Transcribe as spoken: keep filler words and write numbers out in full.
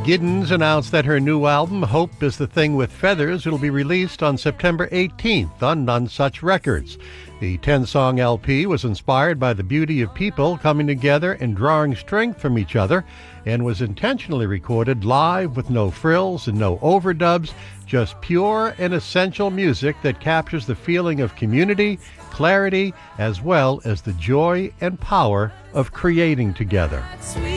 Giddens announced that her new album, Hope is the Thing with Feathers, will be released on September eighteenth on None Such Records. The ten-song L P was inspired by the beauty of people coming together and drawing strength from each other, and was intentionally recorded live with no frills and no overdubs, just pure and essential music that captures the feeling of community, clarity, as well as the joy and power of creating together.